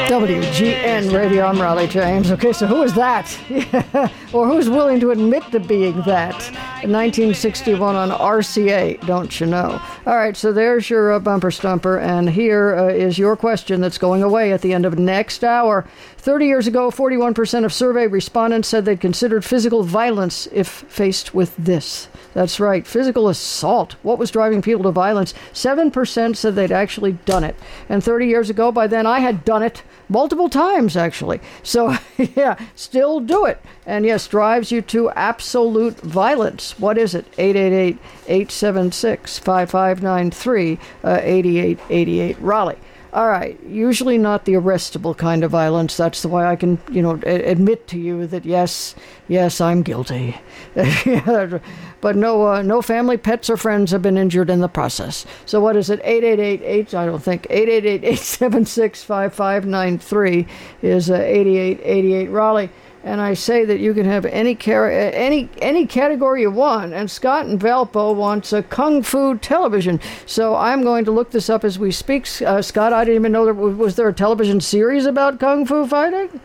WGN Radio, I'm Raleigh James. Okay, so who is that? Or who's willing to admit to being that? 1961 on RCA, don't you know? All right, so there's your bumper stumper, and here is your question that's going away at the end of next hour. 30 years ago, 41% of survey respondents said they'd considered physical violence if faced with this. That's right, physical assault. What was driving people to violence? 7% said they'd actually done it. And 30 years ago, by then, I had done it multiple times, actually. So, yeah, still do it. And yes, drives you to absolute violence. What is it? 888-876-5593, 8888 Raleigh. All right, usually not the arrestable kind of violence. That's the way I can, admit to you that, yes, I'm guilty. But no family, pets, or friends have been injured in the process. So what is it? 888-876-5593 is 8888 Raleigh. And I say that you can have any category you want. And Scott in Valpo wants a Kung Fu television. So I'm going to look this up as we speak. Scott, I didn't even know was there a television series about Kung Fu fighting?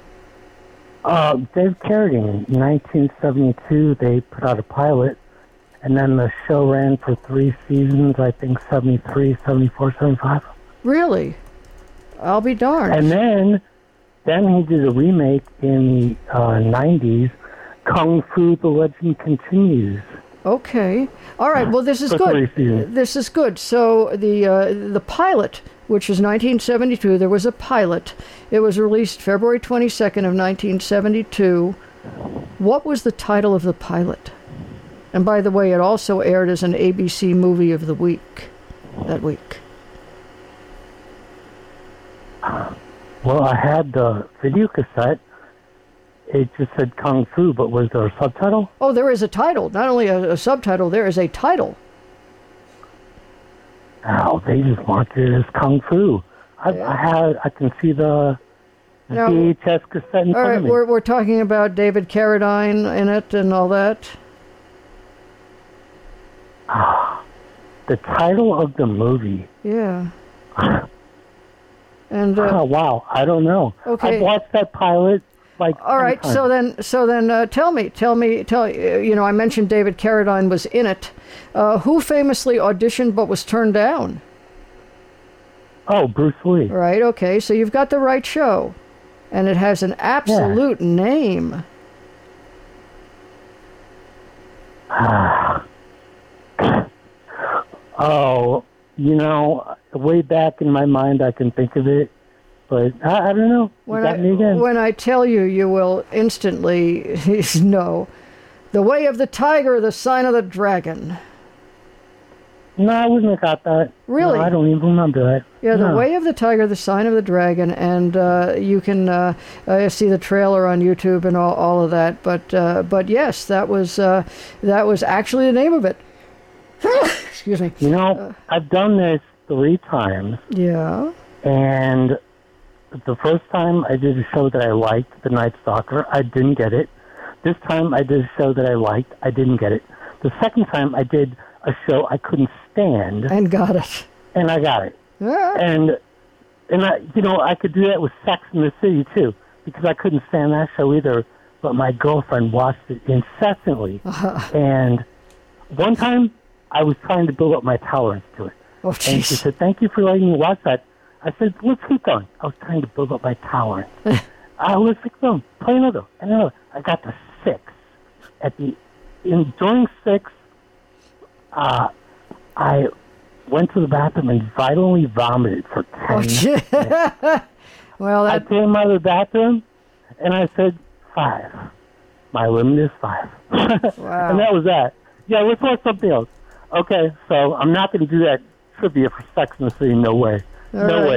Dave Carradine, in 1972, they put out a pilot. And then the show ran for 3 seasons, I think 73, 74, 75. Really? I'll be darned. And then he did a remake in the 90s, Kung Fu: The Legend Continues. Okay. All right. Well, this is good. This is good. So the pilot, which is 1972, there was a pilot. It was released February 22nd of 1972. What was the title of the pilot? And by the way, it also aired as an ABC Movie of the Week that week. Well, I had the video cassette. It just said Kung Fu, but was there a subtitle? Oh, there is a title. Not only a subtitle, there is a title. Oh, they just marketed it as Kung Fu. I can see the VHS cassette in front of me. We're talking about David Carradine in it and all that. The title of the movie. Yeah. And wow, I don't know. Okay. I've watched that pilot all right. times. So then, tell me. I mentioned David Carradine was in it. Who famously auditioned but was turned down? Oh, Bruce Lee. Right. Okay. So you've got the right show, and it has an absolute name. Oh, way back in my mind, I can think of it, but I don't know. When I tell you, you will instantly know. The Way of the Tiger, The Sign of the Dragon. No, I wouldn't have got that. Really? No, I don't even remember that. Yeah, The Way of the Tiger, The Sign of the Dragon, and you can see the trailer on YouTube and all of that. But yes, that was actually the name of it. Excuse me. I've done this 3 times. Yeah. And the first time I did a show that I liked, The Night Stalker, I didn't get it. This time I did a show that I liked, I didn't get it. The second time I did a show I couldn't stand. And got it. And I got it. Yeah. And I could do that with Sex in the City, too, because I couldn't stand that show either, but my girlfriend watched it incessantly. And one time, I was trying to build up my tolerance to it. Oh, and she said, "Thank you for letting me watch that." I said, "Let's keep going." I was trying to build up my tolerance. Let's keep going. Play another. And another. I got to 6. During 6, I went to the bathroom and violently vomited for 10 minutes. Well, I came out of the bathroom, and I said, 5. My limit is 5. Wow. And that was that. Yeah, let's watch something else. Okay, so I'm not going to do that trivia for Sex in the City. No way. No way.